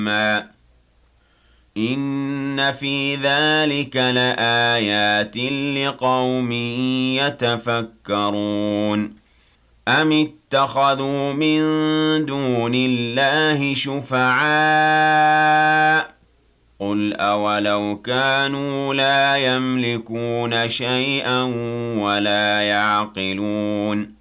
إِنَّ فِي ذَلِكَ لَآيَاتٍ لِقَوْمٍ يَتَفَكَّرُونَ أَمِ اتَّخَذُوا مِن دُونِ اللَّهِ شُفَعَاءَ ۚ قُلْ أَوَلَوْ كَانُوا لَا يَمْلِكُونَ شَيْئًا وَلَا يَعْقِلُونَ